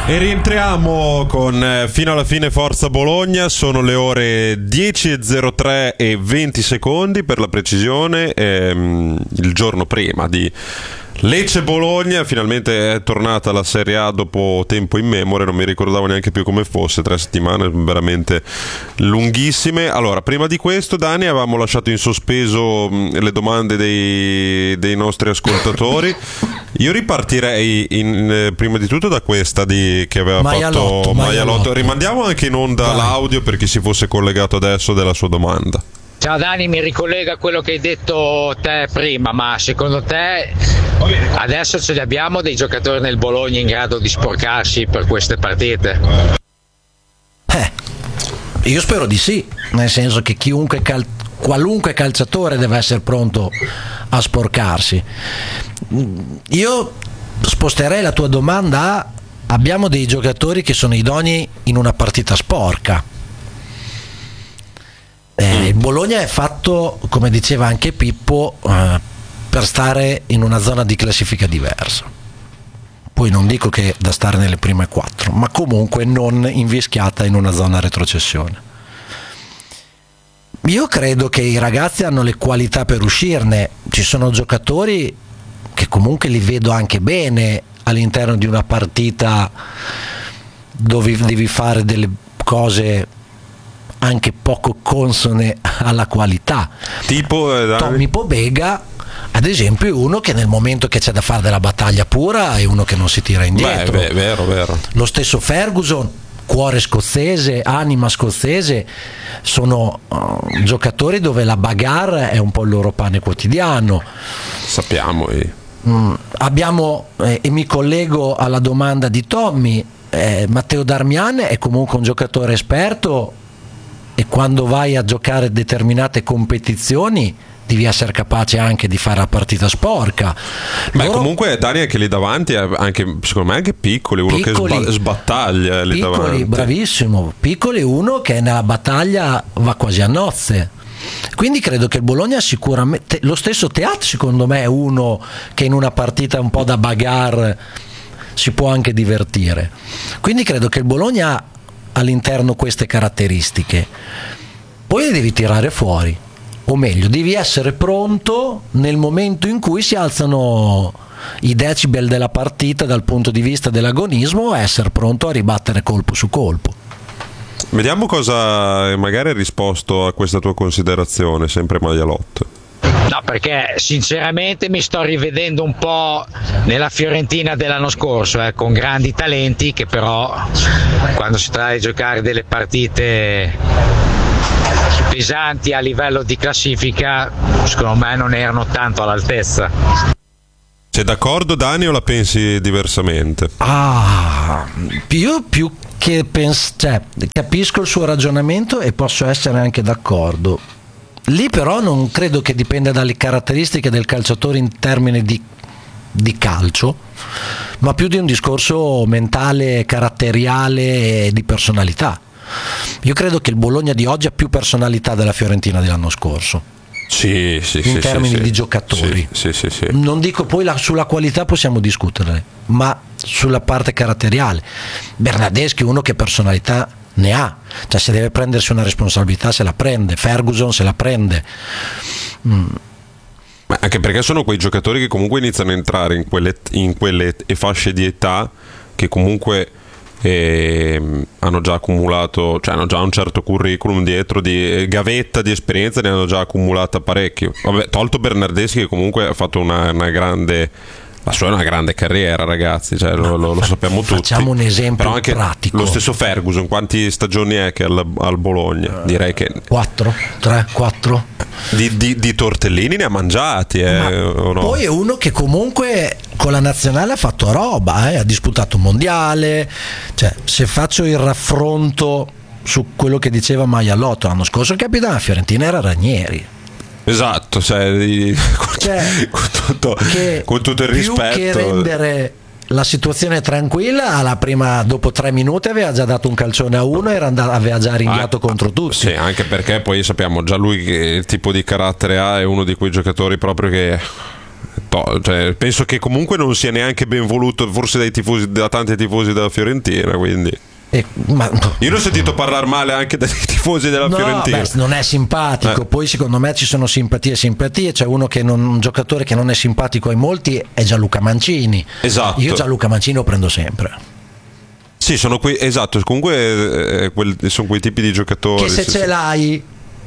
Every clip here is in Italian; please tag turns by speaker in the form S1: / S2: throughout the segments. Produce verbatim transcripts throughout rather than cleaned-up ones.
S1: E rientriamo con eh, fino alla fine Forza Bologna. Sono le ore dieci e zero tre e venti secondi per la precisione, ehm, il giorno prima di Lecce Bologna. Finalmente è tornata la Serie A dopo tempo immemore, non mi ricordavo neanche più come fosse, tre settimane veramente lunghissime. Allora, prima di questo, Dani, avevamo lasciato in sospeso mh, le domande dei, dei nostri ascoltatori. Io ripartirei in, eh, prima di tutto da questa di, che aveva
S2: Maialotto,
S1: fatto
S2: Maialotto.
S1: Maialotto. Rimandiamo anche in onda
S2: Vai.
S1: l'audio per chi si fosse collegato adesso della sua domanda.
S3: Ciao Dani, mi ricollega a quello che hai detto te prima, ma secondo te adesso ce li abbiamo dei giocatori nel Bologna in grado di sporcarsi per queste partite?
S2: Eh, io spero di sì, nel senso che chiunque cal- qualunque calciatore deve essere pronto a sporcarsi. Io sposterei la tua domanda a: abbiamo dei giocatori che sono idonei in una partita sporca. Eh, il Bologna è fatto, come diceva anche Pippo, eh, per stare in una zona di classifica diversa. Poi non dico che da stare nelle prime quattro, ma comunque non invischiata in una zona retrocessione. Io credo che i ragazzi hanno le qualità per uscirne. Ci sono giocatori che comunque li vedo anche bene all'interno di una partita dove devi fare delle cose anche poco consone alla qualità.
S1: Tipo eh, Dani?
S2: Tommy Pobega, ad esempio, è uno che nel momento che c'è da fare della battaglia pura è uno che non si tira indietro.
S1: Beh, beh, vero, vero.
S2: Lo stesso Ferguson, cuore scozzese, anima scozzese, sono uh, giocatori dove la bagarre è un po' il loro pane quotidiano.
S1: Sappiamo. Eh.
S2: Mm, abbiamo, eh, e mi collego alla domanda di Tommy, eh, Matteo Darmian è comunque un giocatore esperto, e quando vai a giocare determinate competizioni devi essere capace anche di fare la partita sporca.
S1: Beh,
S2: Loro,
S1: comunque Dani anche lì davanti, anche, secondo me anche piccoli, uno
S2: Piccoli,
S1: che sba- sbattaglia lì
S2: piccoli,
S1: davanti.
S2: bravissimo, piccoli, uno che nella battaglia va quasi a nozze. Quindi credo che il Bologna sicuramente, lo stesso Teat secondo me è uno che in una partita un po' da bagarre si può anche divertire. Quindi credo che il Bologna ha all'interno queste caratteristiche, poi le devi tirare fuori, o meglio devi essere pronto nel momento in cui si alzano i decibel della partita dal punto di vista dell'agonismo, e essere pronto a ribattere colpo su colpo.
S1: Vediamo cosa magari ha risposto a questa tua considerazione, sempre Maialotto.
S3: No, perché sinceramente mi sto rivedendo un po' nella Fiorentina dell'anno scorso, eh, con grandi talenti che però quando si tratta di giocare delle partite pesanti a livello di classifica, secondo me non erano tanto all'altezza.
S1: Sei d'accordo, Dani, o la pensi diversamente?
S2: Ah, io più che pens- cioè, capisco il suo ragionamento e posso essere anche d'accordo. Lì però non credo che dipenda dalle caratteristiche del calciatore in termini di, di calcio, ma più di un discorso mentale, caratteriale e di personalità. Io credo che il Bologna di oggi ha più personalità della Fiorentina dell'anno scorso.
S1: Sì, sì,
S2: in
S1: sì,
S2: termini
S1: sì,
S2: di
S1: sì.
S2: Sì,
S1: sì, sì, sì.
S2: Non dico poi la, sulla qualità possiamo discutere, ma sulla parte caratteriale. Bernardeschi è uno che personalità ne ha, cioè se deve prendersi una responsabilità se la prende. Ferguson se la prende. mm.
S1: Ma anche perché sono quei giocatori che comunque iniziano a entrare in quelle, in quelle fasce di età che comunque eh, hanno già accumulato, cioè hanno già un certo curriculum dietro, di gavetta di esperienza, ne hanno già accumulata parecchio. Vabbè, tolto Bernardeschi che comunque ha fatto una, una grande, la sua è una grande carriera, ragazzi, cioè, lo, lo, lo sappiamo tutti.
S2: Facciamo un esempio
S1: però anche
S2: pratico.
S1: Lo stesso Ferguson, quanti stagioni è che al, al Bologna? Direi che
S2: quattro, tre, quattro
S1: di, di, di tortellini ne ha mangiati, eh, o no?
S2: Poi è uno che comunque con la nazionale ha fatto roba, eh? Ha disputato un mondiale. Cioè, se faccio il raffronto su quello che diceva Maialotto l'anno scorso, il capitano della Fiorentina era Ranieri.
S1: Esatto, cioè,
S2: cioè
S1: con, tutto, con tutto il rispetto,
S2: più che rendere la situazione tranquilla, alla prima, dopo tre minuti aveva già dato un calcione a uno e era andato, aveva già ringhiato ah, contro tutti.
S1: Sì, anche perché poi sappiamo già lui che tipo di carattere ha, è uno di quei giocatori proprio che to, cioè, penso che comunque non sia neanche ben voluto forse dai tifosi, da tanti tifosi della Fiorentina, quindi
S2: Eh, ma,
S1: io l'ho sentito parlare male anche dai tifosi della
S2: no,
S1: Fiorentina.
S2: Beh, non è simpatico.
S1: Eh.
S2: Poi secondo me ci sono simpatie e simpatie. C'è uno che non, un giocatore che non è simpatico ai molti è Gianluca Mancini.
S1: Esatto.
S2: Io Gianluca Mancini lo prendo sempre.
S1: Sì, sono quei, esatto, comunque eh, quel, sono quei tipi di giocatori
S2: Che se
S1: sì,
S2: ce
S1: sì.
S2: l'hai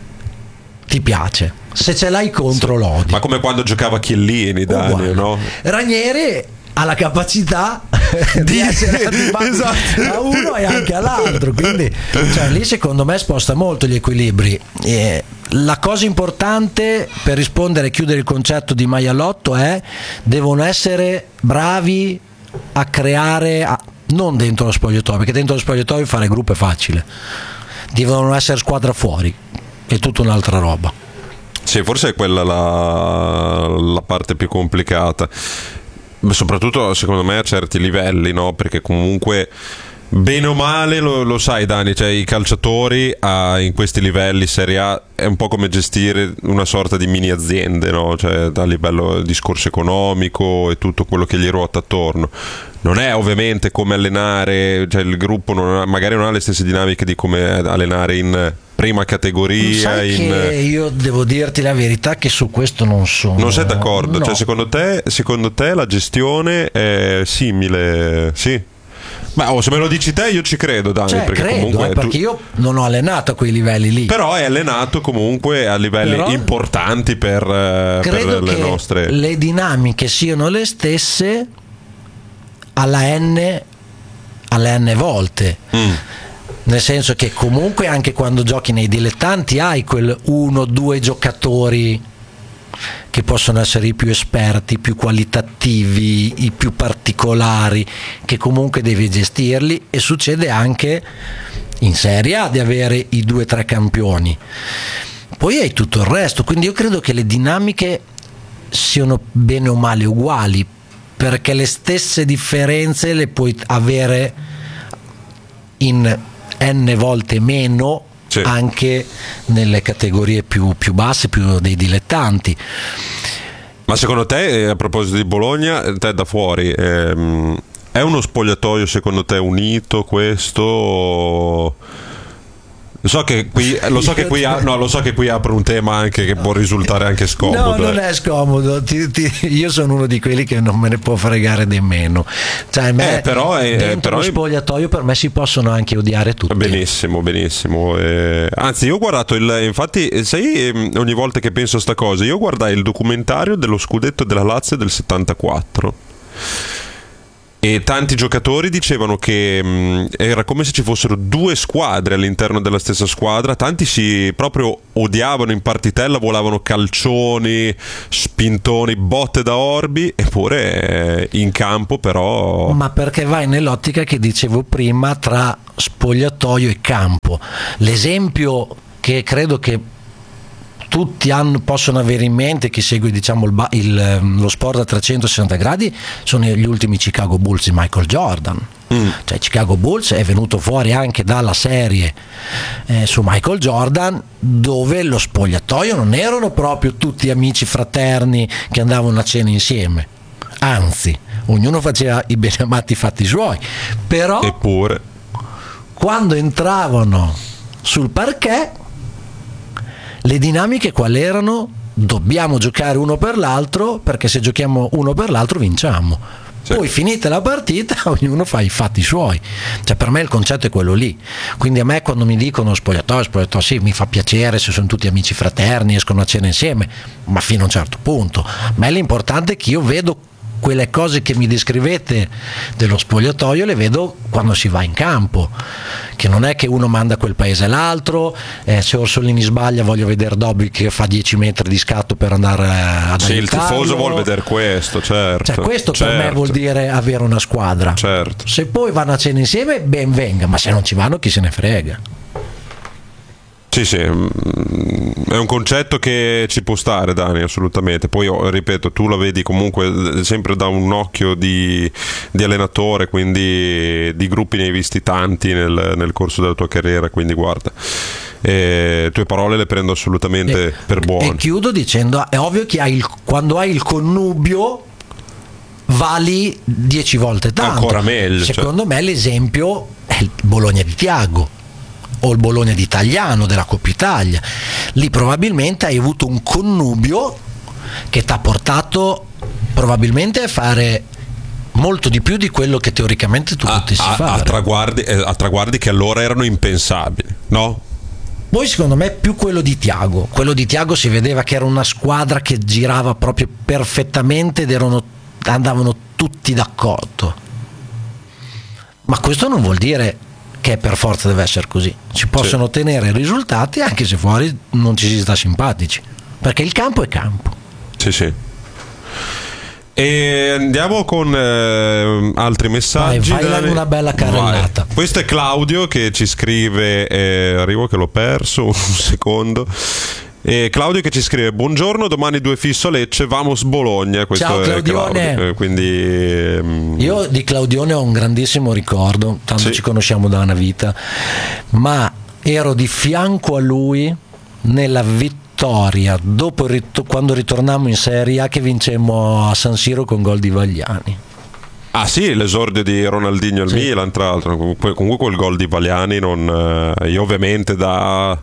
S2: ti piace, se ce l'hai contro
S1: sì.
S2: l'odi.
S1: Ma come quando giocava Chiellini, Dani,
S2: Uguale.
S1: no?
S2: Ranieri ha la capacità di,
S1: Di-
S2: essere antipatico
S1: esatto.
S2: a uno e anche all'altro, quindi cioè, lì secondo me sposta molto gli equilibri. E la cosa importante per rispondere e chiudere il concetto di Maialotto è devono essere bravi a creare a, non dentro lo spogliatoio, perché dentro lo spogliatoio fare gruppo è facile, devono essere squadra fuori, è tutta un'altra roba.
S1: Sì, forse è quella la, la parte più complicata, soprattutto secondo me a certi livelli, no? Perché comunque bene o male lo, lo sai Dani, cioè i calciatori a, in questi livelli Serie A è un po' come gestire una sorta di mini aziende, no? Cioè a livello discorso economico e tutto quello che gli ruota attorno. Non è ovviamente come allenare, cioè il gruppo non ha, magari non ha le stesse dinamiche di come allenare in prima categoria.
S2: Sai
S1: in...
S2: che io devo dirti la verità che su questo non sono.
S1: Non sei d'accordo?
S2: No.
S1: Cioè, secondo te, secondo te la gestione è simile? Sì. Ma oh, se me lo dici te io ci credo, Dani,
S2: Cioè,
S1: perché
S2: credo,
S1: comunque
S2: eh,
S1: tu...
S2: perché io non ho allenato a quei livelli lì.
S1: Però è allenato comunque a livelli
S2: Però
S1: importanti per, eh,
S2: credo
S1: per le
S2: che
S1: nostre.
S2: le dinamiche siano le stesse alla N alle N volte.
S1: Mm.
S2: Nel senso che comunque anche quando giochi nei dilettanti hai quel uno due giocatori che possono essere i più esperti, i più qualitativi, i più particolari, che comunque devi gestirli, e succede anche in Serie A di avere i due o tre campioni. Poi hai tutto il resto, quindi io credo che le dinamiche siano bene o male uguali, perché le stesse differenze le puoi avere in n volte meno, sì, anche nelle categorie più, più basse, più dei dilettanti.
S1: Ma secondo te, a proposito di Bologna, te da fuori, ehm, è uno spogliatoio secondo te unito questo? O... Lo so che qui, lo so che qui, no, lo so che qui apro un tema anche che può risultare anche scomodo.
S2: No, non è scomodo. Ti, ti, io sono uno di quelli che non me ne può fregare nemmeno. Cioè, me,
S1: eh, però è,
S2: dentro
S1: però
S2: lo spogliatoio per me si possono anche odiare tutti.
S1: Benissimo, benissimo. Eh, anzi, io ho guardato il. Infatti, sai, ogni volta che penso a sta cosa, io guardai il documentario dello scudetto della Lazio del settantaquattro. E tanti giocatori dicevano che mh, era come se ci fossero due squadre all'interno della stessa squadra. Tanti si proprio odiavano in partitella, volavano calcioni, spintoni, botte da orbi, eppure eh, in campo però...
S2: Ma perché vai nell'ottica che dicevo prima tra spogliatoio e campo. L'esempio che credo che tutti hanno, possono avere in mente, chi segue diciamo il, il, lo sport a trecentosessanta gradi, sono gli ultimi Chicago Bulls di Michael Jordan. Mm. Cioè Chicago Bulls è venuto fuori anche dalla serie eh, su Michael Jordan, dove lo spogliatoio non erano proprio tutti amici fraterni che andavano a cena insieme, anzi ognuno faceva i beneamati fatti suoi, però
S1: eppure
S2: quando entravano sul parquet le dinamiche quali erano? Dobbiamo giocare uno per l'altro, perché se giochiamo uno per l'altro vinciamo. Sì. Poi finita la partita ognuno fa i fatti suoi. Cioè per me il concetto è quello lì. Quindi a me quando mi dicono spogliatoio, spogliatoio, sì, mi fa piacere se sono tutti amici fraterni, escono a cena insieme, ma fino a un certo punto. Ma l'importante è che io vedo quelle cose che mi descrivete dello spogliatoio, le vedo quando si va in campo, che non è che uno manda quel paese all'altro, eh, se Orsolini sbaglia voglio vedere Dobby che fa dieci metri di scatto per andare ad
S1: sì,
S2: aiutarlo.
S1: Il tifoso vuole vedere questo, certo.
S2: Cioè, questo
S1: certo.
S2: per me vuol dire avere una squadra,
S1: certo.
S2: Se poi vanno a cena insieme ben venga, ma se non ci vanno chi se ne frega.
S1: Sì, sì, è un concetto che ci può stare, Dani, assolutamente. Poi, ripeto, tu la vedi comunque sempre da un occhio di, di allenatore, quindi di gruppi ne hai visti tanti nel, nel corso della tua carriera, quindi guarda. e tue parole le prendo assolutamente
S2: e,
S1: per buone.
S2: E chiudo dicendo, è ovvio che hai il, quando hai il connubio vali dieci volte tanto.
S1: Ancora meglio.
S2: Secondo
S1: cioè.
S2: me l'esempio è il Bologna di Thiago o il Bologna di Italiano della Coppa Italia. Lì probabilmente hai avuto un connubio che ti ha portato probabilmente a fare molto di più di quello che teoricamente tu
S1: a,
S2: potessi
S1: a,
S2: fare
S1: a traguardi, a traguardi che allora erano impensabili, no?
S2: Poi secondo me più quello di Thiago quello di Thiago si vedeva che era una squadra che girava proprio perfettamente ed erano, andavano tutti d'accordo, ma questo non vuol dire che per forza deve essere così. Si possono
S1: sì.
S2: ottenere risultati anche se fuori non ci si sta simpatici, perché il campo è campo.
S1: Sì, sì. E andiamo con eh, altri messaggi.
S2: Vai, vai una bella carrellata.
S1: Vai. Questo è Claudio che ci scrive, eh, arrivo che l'ho perso un secondo. E Claudio che ci scrive: buongiorno, domani due fisso a Lecce, vamos Bologna. Questo
S2: ciao
S1: è
S2: Claudione.
S1: Claudio. Quindi ehm...
S2: io di Claudione ho un grandissimo ricordo, tanto sì. ci conosciamo da una vita, ma ero di fianco a lui nella vittoria dopo il rit- quando ritornammo in Serie A che vincemmo a San Siro con gol di Vagliani.
S1: Ah sì, l'esordio di Ronaldinho al sì. Milan, tra l'altro. Comunque, comunque quel gol di Vagliani non, eh, io ovviamente da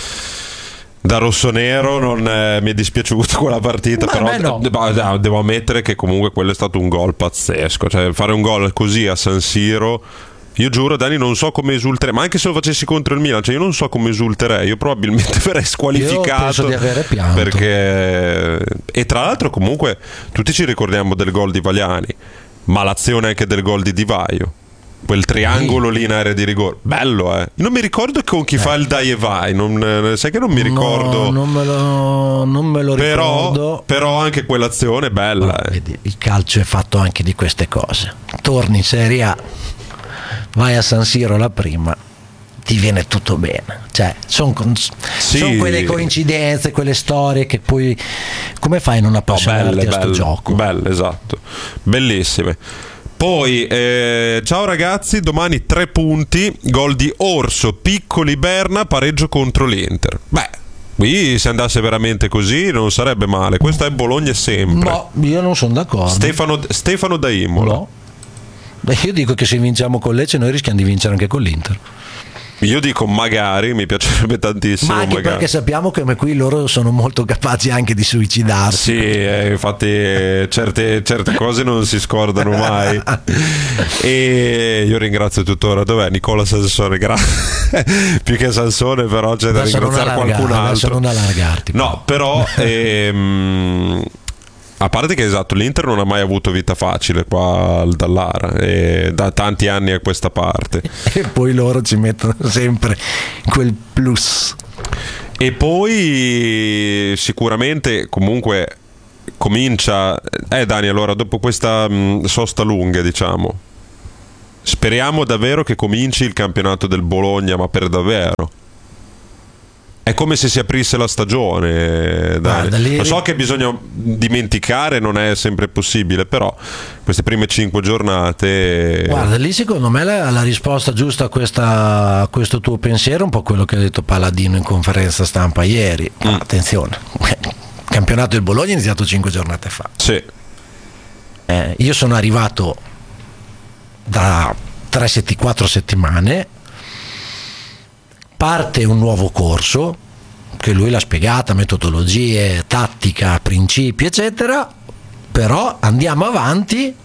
S1: da rossonero non eh, mi è dispiaciuta quella partita. Ma però no. devo, devo ammettere che comunque quello è stato un gol pazzesco, cioè fare un gol così a San Siro. Io giuro, Dani, non so come esulterei, ma anche se lo facessi contro il Milan, cioè io non so come esulterei, io probabilmente verrei squalificato. Io penso
S2: di avere pianto.
S1: Perché e tra l'altro comunque tutti ci ricordiamo del gol di Vagliani, ma l'azione anche del gol di Di Vaio, quel triangolo sì. lì in area di rigore, bello, eh. Non mi ricordo con chi eh. fa il dai e vai, non, sai che non mi ricordo.
S2: No, non me lo, non me lo
S1: però,
S2: ricordo.
S1: Però anche quell'azione è bella.
S2: No,
S1: eh.
S2: vedi, il calcio è fatto anche di queste cose. Torni in Serie A, vai a San Siro la prima, ti viene tutto bene, cioè sono
S1: sì.
S2: son quelle coincidenze, quelle storie che poi come fai a non appassionarti no, a sto gioco?
S1: Belle, esatto, bellissime. Poi eh, ciao ragazzi, domani tre punti, gol di Orso, Piccoli, Berna, pareggio contro l'Inter. Beh, qui se andasse veramente così non sarebbe male. Questa è Bologna sempre.
S2: No, io non sono d'accordo.
S1: Stefano, Stefano da Imola.
S2: No. Io dico che se vinciamo con Lecce noi rischiamo di vincere anche con l'Inter.
S1: Io dico magari, mi piacerebbe tantissimo.
S2: Ma anche
S1: magari.
S2: Perché sappiamo che come qui loro sono molto capaci anche di suicidarsi.
S1: Sì, eh, infatti eh, certe, certe cose non si scordano mai. E io ringrazio tuttora, dov'è? Nicola Sansone, grazie. Più che Sansone però c'è da
S2: adesso
S1: ringraziare qualcun altro.
S2: Non allargarti.
S1: No, però ehm, a parte che esatto, l'Inter non ha mai avuto vita facile qua al Dallara, e da tanti anni a questa parte.
S2: E poi loro ci mettono sempre quel plus.
S1: E poi sicuramente comunque comincia eh Dani, allora dopo questa mh, sosta lunga, diciamo, speriamo davvero che cominci il campionato del Bologna, ma per davvero. È come se si aprisse la stagione, Guarda, lì... Lo so che bisogna dimenticare, non è sempre possibile, però queste prime cinque giornate...
S2: Guarda, lì secondo me la, la risposta giusta a, questa, a questo tuo pensiero è un po' quello che ha detto Paladino in conferenza stampa ieri. Mm. Attenzione, il campionato del Bologna è iniziato cinque giornate fa.
S1: Sì.
S2: Eh, io sono arrivato da tre quattro settimane. Parte un nuovo corso che lui l'ha spiegata, metodologie, tattica, principi eccetera, però andiamo avanti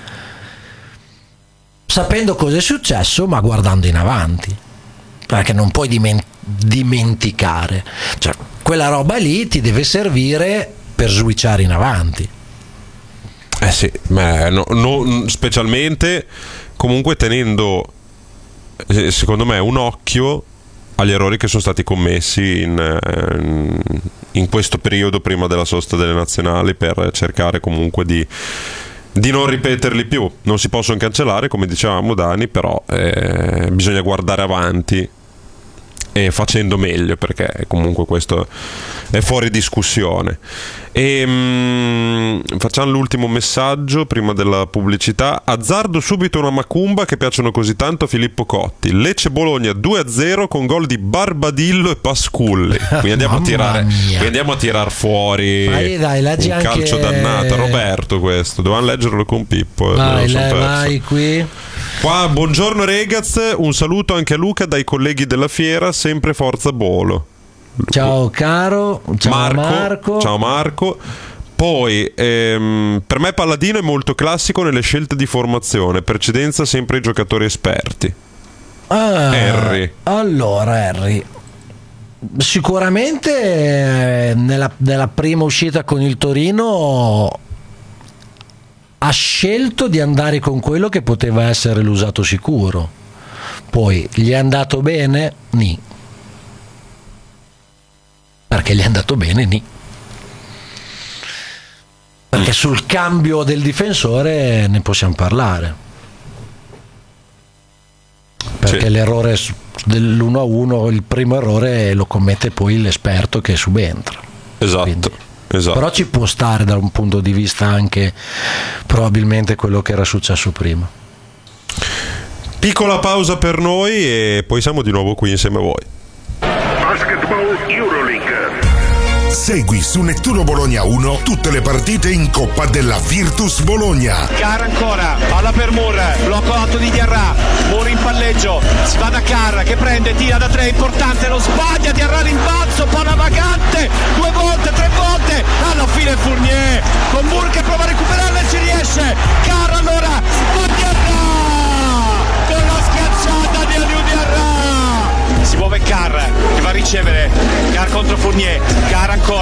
S2: sapendo cosa è successo ma guardando in avanti, perché non puoi diment- dimenticare, cioè quella roba lì ti deve servire per switchare in avanti.
S1: Eh sì, ma no, no, specialmente comunque tenendo secondo me un occhio agli errori che sono stati commessi in, in questo periodo prima della sosta delle nazionali, per cercare comunque di, di non ripeterli più. Non si possono cancellare, come dicevamo Dani, però eh, bisogna guardare avanti e facendo meglio, perché comunque questo è fuori discussione. E mh, facciamo l'ultimo messaggio prima della pubblicità. Azzardo subito una macumba che piacciono così tanto a Filippo Cotti. Lecce Bologna due a zero con gol di Barbadillo e Pasculli. Quindi andiamo a tirare quindi andiamo a tirar fuori
S2: vai, dai, leggi
S1: un
S2: anche...
S1: calcio dannato. Roberto, questo dovevamo leggerlo con Pippo.
S2: Vai, le, vai qui.
S1: Qua, buongiorno Regaz, un saluto anche a Luca dai colleghi della fiera, sempre forza Bolo.
S2: Ciao caro, ciao
S1: Marco,
S2: Marco.
S1: Ciao Marco. Poi ehm, per me Palladino è molto classico nelle scelte di formazione, precedenza sempre ai giocatori esperti.
S2: Ah,
S1: Harry.
S2: Allora Harry, sicuramente eh, nella, nella prima uscita con il Torino ha scelto di andare con quello che poteva essere l'usato sicuro. Poi gli è andato bene? Ni. Perché gli è andato bene? Ni. Perché sul cambio del difensore ne possiamo parlare. Perché sì. L'errore dell'uno a uno, il primo errore lo commette poi l'esperto che subentra.
S1: Esatto.
S2: Quindi,
S1: esatto.
S2: Però ci può stare da un punto di vista anche probabilmente quello che era successo prima.
S1: Piccola pausa per noi e poi siamo di nuovo qui insieme a voi.
S4: Basketball Euroleague. Segui su Nettuno Bologna uno tutte le partite in Coppa della Virtus Bologna.
S5: Carr ancora, palla per Moore, blocco alto di Diarra, Moore in palleggio, si va da Carr che prende, tira da tre, importante, non sbaglia, Diarra rimbalzo, palla vagante, due volte, tre volte, alla fine Fournier, con Moore che prova a recuperarla e ci riesce, Carr allora, con Diarra, con la schiacciata di Aliou Diarra, si muove Carr che va a ricevere, Carr contro Fournier, Carr ancora.